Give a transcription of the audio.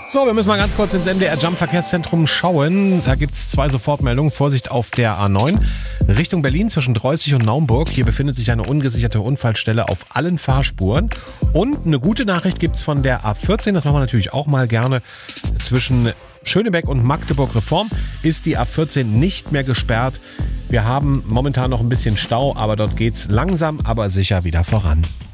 So, wir müssen mal ganz kurz ins MDR Jump Verkehrszentrum schauen. Da gibt es 2 Sofortmeldungen. Vorsicht auf der A9. Richtung Berlin zwischen Dreußig und Naumburg. Hier befindet sich eine ungesicherte Unfallstelle auf allen Fahrspuren. Und eine gute Nachricht gibt es von der A14. Das machen wir natürlich auch mal gerne. Zwischen Schönebeck und Magdeburg-Reform ist die A14 nicht mehr gesperrt. Wir haben momentan noch ein bisschen Stau, aber dort geht's langsam, aber sicher wieder voran.